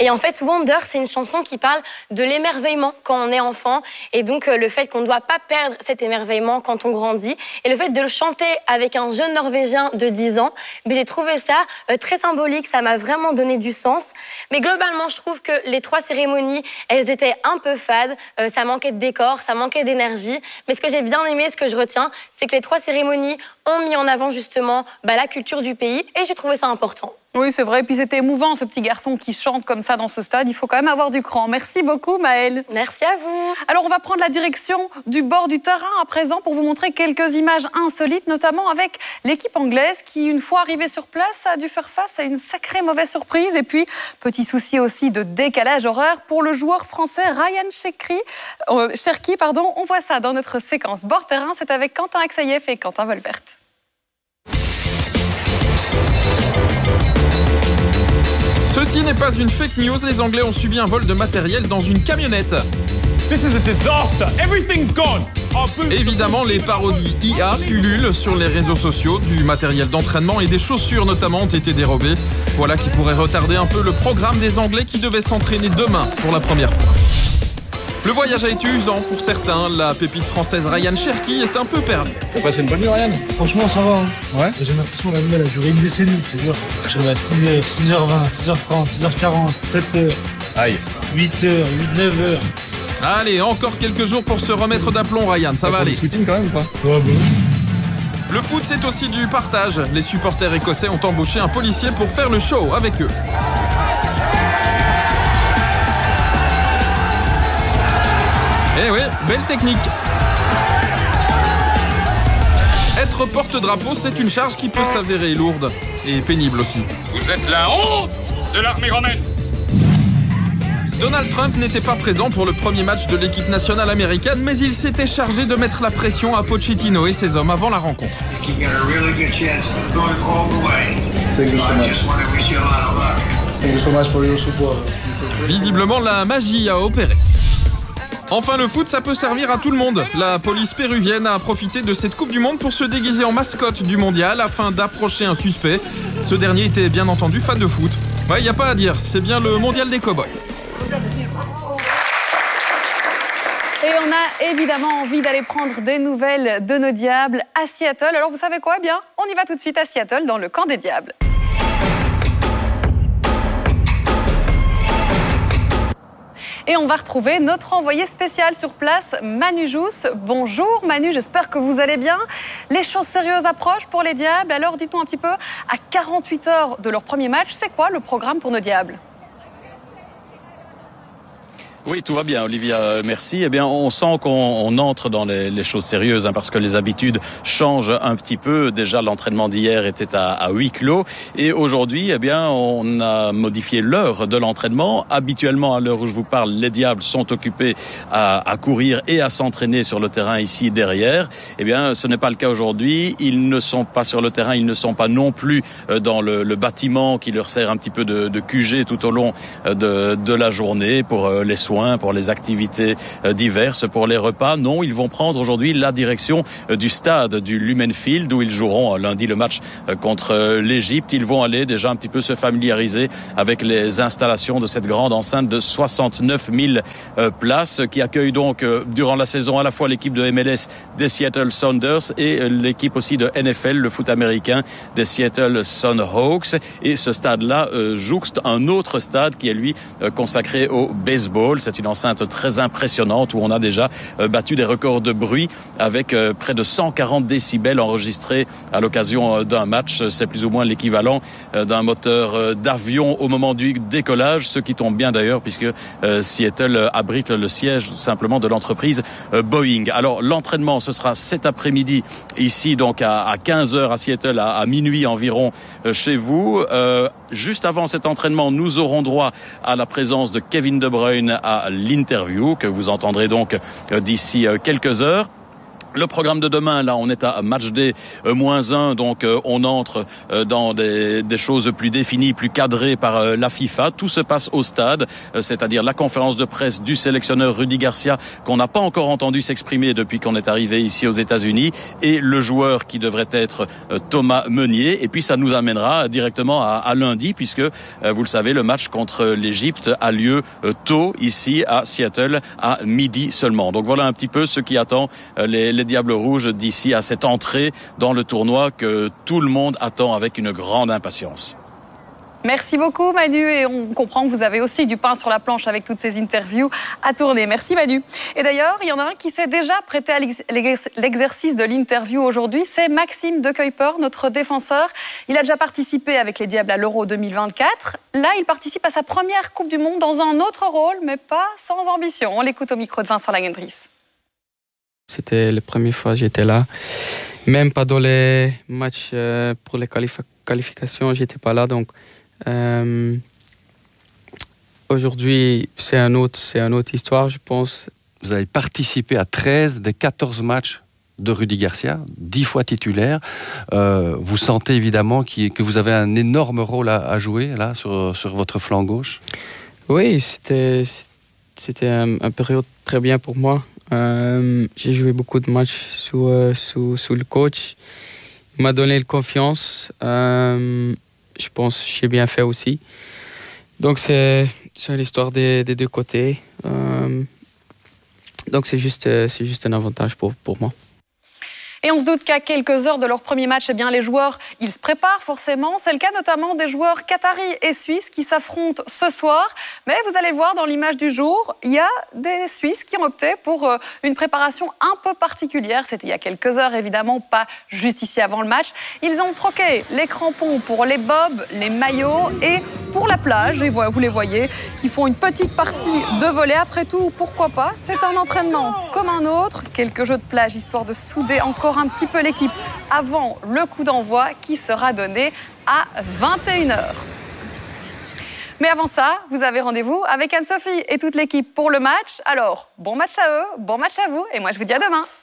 Et en fait, Wonder, c'est une chanson qui parle de l'émerveillement quand on est enfant. Et donc, le fait qu'on ne doit pas perdre cet émerveillement quand on grandit. Et le fait de le chanter avec un jeune Norvégien de 10 ans, mais j'ai trouvé ça très symbolique. Ça m'a vraiment donné du sens. Mais globalement, je trouve que les 3 cérémonies, elles étaient un peu fades. Ça manquait de décor, ça manquait d'énergie. Mais ce que j'ai bien aimé, ce que je retiens, c'est que les 3 cérémonies ont mis en avant justement la culture du pays. Et j'ai trouvé ça important. Oui, c'est vrai. Et puis c'était émouvant, ce petit garçon qui chante comme ça dans ce stade. Il faut quand même avoir du cran. Merci beaucoup, Maëlle. Merci à vous. Alors, on va prendre la direction du bord du terrain à présent pour vous montrer quelques images insolites, notamment avec l'équipe anglaise qui, une fois arrivée sur place, a dû faire face à une sacrée mauvaise surprise. Et puis, petit souci aussi de décalage horaire pour le joueur français Ryan Cherki. On voit ça dans notre séquence bord terrain. C'est avec Quentin Aksaïev et Quentin Volvert. Ceci n'est pas une fake news, les Anglais ont subi un vol de matériel dans une camionnette. This is a disaster. Everything's gone. Évidemment, les parodies IA pullulent sur les réseaux sociaux. Du matériel d'entraînement et des chaussures notamment ont été dérobées. Voilà qui pourrait retarder un peu le programme des Anglais qui devaient s'entraîner demain pour la première fois. Le voyage a été usant pour certains. La pépite française Ryan Cherki est un peu perdue. T'as passé une bonne nuit, Ryan? Franchement, ça va. Hein. Ouais. J'ai l'impression que la nuit, elle a duré une décennie, je te jure. Je suis arrivé à 6h, 6h20, 6h30, 6h40, 7h. Aïe. 8h, 9h. Allez, encore quelques jours pour se remettre d'aplomb, Ryan. Ça va aller. Footing quand même ou pas? Ouais, bon. Le foot, c'est aussi du partage. Les supporters écossais ont embauché un policier pour faire le show avec eux. Eh oui, belle technique. Être porte-drapeau, c'est une charge qui peut s'avérer lourde et pénible aussi. Vous êtes la honte de l'armée romaine. Donald Trump n'était pas présent pour le premier match de l'équipe nationale américaine, mais il s'était chargé de mettre la pression à Pochettino et ses hommes avant la rencontre. Visiblement, la magie a opéré. Enfin, le foot, ça peut servir à tout le monde. La police péruvienne a profité de cette Coupe du Monde pour se déguiser en mascotte du mondial afin d'approcher un suspect. Ce dernier était bien entendu fan de foot. Ouais, y a pas à dire, c'est bien le mondial des cow-boys. Et on a évidemment envie d'aller prendre des nouvelles de nos diables à Seattle. Alors vous savez quoi? Bien, on y va tout de suite à Seattle, dans le camp des diables. Et on va retrouver notre envoyé spécial sur place, Manu Jousse. Bonjour Manu, j'espère que vous allez bien. Les choses sérieuses approchent pour les Diables. Alors dites-nous un petit peu, à 48 heures de leur premier match, c'est quoi le programme pour nos Diables ? Oui, tout va bien, Olivia, merci. Eh bien, on sent qu'on entre dans les choses sérieuses, parce que les habitudes changent un petit peu. Déjà, l'entraînement d'hier était à huis clos. Et aujourd'hui, eh bien, on a modifié l'heure de l'entraînement. Habituellement, à l'heure où je vous parle, les Diables sont occupés à courir et à s'entraîner sur le terrain ici derrière. Eh bien, ce n'est pas le cas aujourd'hui. Ils ne sont pas sur le terrain, ils ne sont pas non plus dans le bâtiment qui leur sert un petit peu de QG tout au long de la journée pour les soins, pour les activités diverses, pour les repas. Non, ils vont prendre aujourd'hui la direction du stade du Lumen Field où ils joueront lundi le match contre l'Égypte. Ils vont aller déjà un petit peu se familiariser avec les installations de cette grande enceinte de 69 000 places qui accueille donc durant la saison à la fois l'équipe de MLS des Seattle Sounders et l'équipe aussi de NFL, le foot américain, des Seattle Soundhawks. Et ce stade-là jouxte un autre stade qui est lui consacré au baseball. C'est une enceinte très impressionnante où on a déjà battu des records de bruit avec près de 140 décibels enregistrés à l'occasion d'un match. C'est plus ou moins l'équivalent d'un moteur d'avion au moment du décollage, ce qui tombe bien d'ailleurs puisque Seattle abrite le siège tout simplement de l'entreprise Boeing. Alors l'entraînement, ce sera cet après-midi ici donc à 15h à Seattle, à minuit environ chez vous. Juste avant cet entraînement, nous aurons droit à la présence de Kevin De Bruyne à l'interview que vous entendrez donc d'ici quelques heures. Le programme de demain, là, on est à match day -1, donc on entre dans des choses plus définies, plus cadrées par la FIFA. Tout se passe au stade, c'est-à-dire la conférence de presse du sélectionneur Rudy Garcia, qu'on n'a pas encore entendu s'exprimer depuis qu'on est arrivé ici aux États-Unis, et le joueur qui devrait être Thomas Meunier. Et puis ça nous amènera directement à lundi, puisque vous le savez, le match contre l'Égypte a lieu tôt ici à Seattle à midi seulement. Donc voilà un petit peu ce qui attend les Diables Rouges d'ici à cette entrée dans le tournoi que tout le monde attend avec une grande impatience. Merci beaucoup Manu, et on comprend que vous avez aussi du pain sur la planche avec toutes ces interviews à tourner. Merci Manu. Et d'ailleurs, il y en a un qui s'est déjà prêté à l'exercice de l'interview aujourd'hui, c'est Maxime De Kuyper, notre défenseur. Il a déjà participé avec les Diables à l'Euro 2024. Là, il participe à sa première Coupe du Monde dans un autre rôle, mais pas sans ambition. On l'écoute au micro de Vincent Lagendries. C'était la première fois que j'étais là. Même pas dans les matchs pour les qualifications, j'étais pas là. Donc aujourd'hui, c'est une autre histoire, je pense. Vous avez participé à 13 des 14 matchs de Rudy Garcia, 10 fois titulaire. Vous sentez évidemment que vous avez un énorme rôle à jouer là sur votre flanc gauche. Oui, c'était une période très bien pour moi. J'ai joué beaucoup de matchs sous le coach. Il m'a donné la confiance. Je pense que j'ai bien fait aussi. Donc c'est une histoire des deux côtés. Donc c'est juste un avantage pour moi. Et on se doute qu'à quelques heures de leur premier match, eh bien, les joueurs, ils se préparent forcément. C'est le cas notamment des joueurs qataris et suisses qui s'affrontent ce soir. Mais vous allez voir dans l'image du jour, il y a des Suisses qui ont opté pour une préparation un peu particulière. C'était il y a quelques heures, évidemment, pas juste ici avant le match. Ils ont troqué les crampons pour les bobs, les maillots et pour la plage. Et voilà, vous les voyez, qui font une petite partie de volley. Après tout, pourquoi pas? C'est un entraînement comme un autre. Quelques jeux de plage, histoire de souder encore un petit peu l'équipe avant le coup d'envoi qui sera donné à 21h. Mais avant ça, vous avez rendez-vous avec Anne-Sophie et toute l'équipe pour le match. Alors, bon match à eux, bon match à vous, et moi je vous dis à demain.